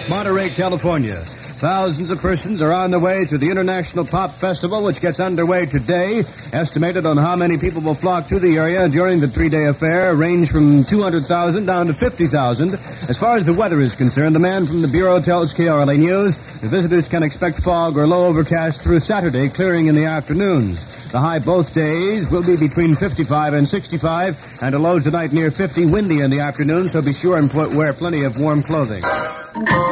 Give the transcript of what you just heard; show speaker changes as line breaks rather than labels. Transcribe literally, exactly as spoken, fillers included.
Monterey, California. Thousands of persons are on their way to the International Pop Festival, which gets underway today. Estimated on how many people will flock to the area during the three-day affair range from two hundred thousand down to fifty thousand. As far as the weather is concerned, the man from the Bureau tells K R L A News the visitors can expect fog or low overcast through Saturday, clearing in the afternoons. The high both days will be between fifty-five and sixty-five, and a low tonight near fifty, windy in the afternoon, so be sure and put, wear plenty of warm clothing.